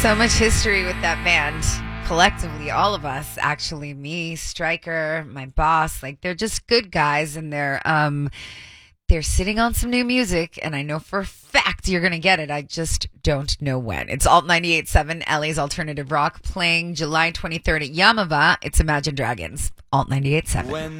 So much history with that band. Collectively, all of us, actually, me, Stryker, my boss, like they're just good guys, and they're sitting on some new music, and I know for a fact you're gonna get it. I just don't know when. It's Alt 98.7, LA's alternative rock, playing July 23rd at Yamava. It's Imagine Dragons, Alt 98.7.